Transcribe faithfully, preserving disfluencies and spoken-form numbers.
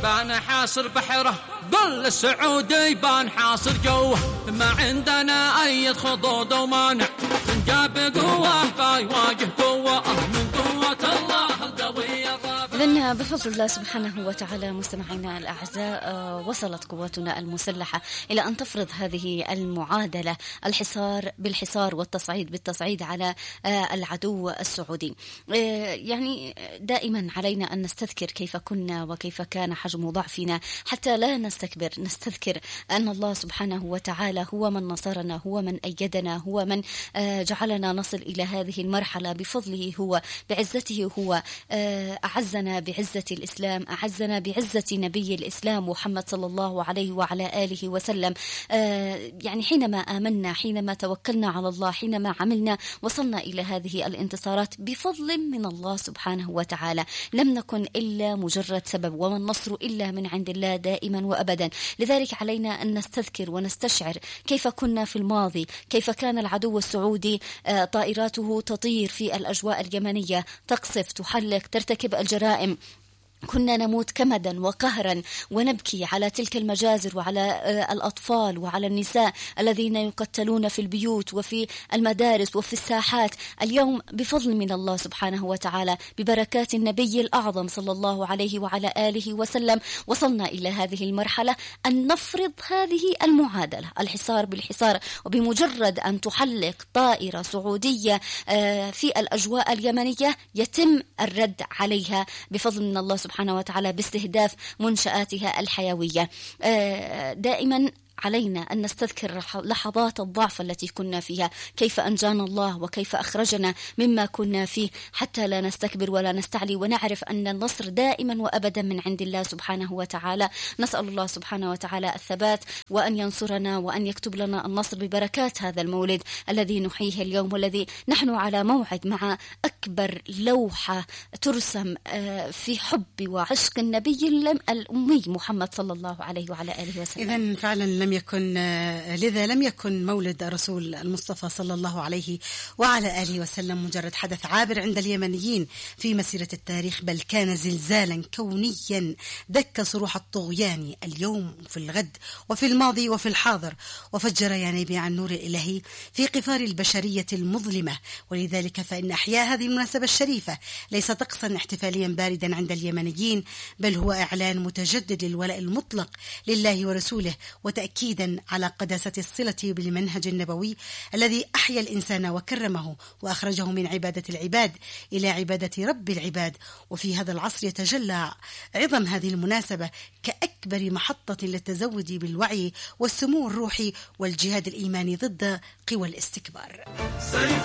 بان حاصر بحره، قل السعودي بان حاصر جوه، ما عندنا أي خضوض ومانع، من جاب قوة فيواجه قوة، من قوة الله القوية الرافعة. إذن بفضل الله سبحانه وتعالى مستمعينا الأعزاء، وصلت قواتنا المسلحة إلى أن تفرض هذه المعادلة، الحصار بالحصار والتصعيد بالتصعيد على العدو السعودي. يعني دائما علينا أن نستذكر كيف كنا وكيف كان حجم ضعفنا حتى لا نستكبر، نستذكر أن الله سبحانه وتعالى هو من نصرنا، هو من أيدنا، هو من جعلنا نصل إلى هذه المرحلة بفضله هو، بعزته هو، أعزنا بعزة الإسلام، أعزنا بعزة نبي الإسلام محمد صلى الله عليه وعلى آله وسلم. يعني حينما آمنا، حينما توكلنا على الله، حينما عملنا، وصلنا إلى هذه الانتصارات بفضل من الله سبحانه وتعالى. لم نكن إلا مجرد سبب، وما النصر إلا من عند الله دائما وأبدا. لذلك علينا أن نستذكر ونستشعر كيف كنا في الماضي، كيف كان العدو السعودي طائراته تطير في الأجواء اليمنية، تقصف، تحلق، ترتكب الجرائم. كنا نموت كمدا وقهرا ونبكي على تلك المجازر وعلى الأطفال وعلى النساء الذين يقتلون في البيوت وفي المدارس وفي الساحات. اليوم بفضل من الله سبحانه وتعالى، ببركات النبي الأعظم صلى الله عليه وعلى آله وسلم، وصلنا إلى هذه المرحلة أن نفرض هذه المعادلة، الحصار بالحصار. وبمجرد أن تحلق طائرة سعودية في الأجواء اليمنية يتم الرد عليها بفضل من الله سبحانه وتعالى باستهداف منشآتها الحيوية. دائما علينا أن نستذكر لحظات الضعف التي كنا فيها، كيف أنجانا الله وكيف أخرجنا مما كنا فيه، حتى لا نستكبر ولا نستعلي، ونعرف أن النصر دائما وأبدا من عند الله سبحانه وتعالى. نسأل الله سبحانه وتعالى الثبات، وأن ينصرنا وأن يكتب لنا النصر ببركات هذا المولد الذي نحييه اليوم، والذي نحن على موعد مع أكبر لوحة ترسم في حب وعشق النبي الأمي محمد صلى الله عليه وعلى آله وسلم. إذن فعلا لم يكن لذا لم يكن مولد الرسول المصطفى صلى الله عليه وعلى آله وسلم مجرد حدث عابر عند اليمنيين في مسيرة التاريخ، بل كان زلزالا كونيا دك صروح الطغيان اليوم وفي الغد وفي الماضي وفي الحاضر، وفجر ينابيع النور الإلهي في قفار البشرية المظلمة. ولذلك فإن أحياء هذه المناسبة الشريفة ليس طقسا احتفاليا باردا عند اليمنيين، بل هو إعلان متجدد للولاء المطلق لله ورسوله، وتأكيد تأكيدا على قداسة الصلة بالمنهج النبوي الذي أحيا الإنسان وكرمه وأخرجه من عبادة العباد إلى عبادة رب العباد. وفي هذا العصر يتجلى عظم هذه المناسبة كأكبر محطة للتزود بالوعي والسمو الروحي والجهاد الإيماني ضد قوى الاستكبار.